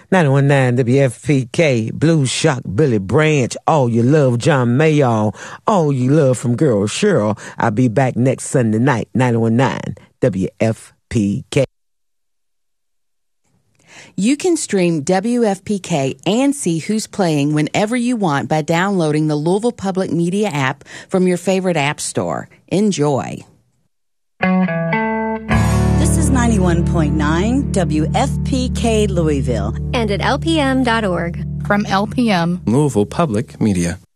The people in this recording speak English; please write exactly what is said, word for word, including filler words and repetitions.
nine one nine W F P K, Blue Shock, Billy Branch, all you love, John Mayall, all you love from Girl Cheryl. I'll be back next Sunday night, nine one nine W F P K. You can stream W F P K and see who's playing whenever you want by downloading the Louisville Public Media app from your favorite app store. Enjoy. This is ninety-one point nine W F P K Louisville. And at L P M dot org. From L P M, Louisville Public Media.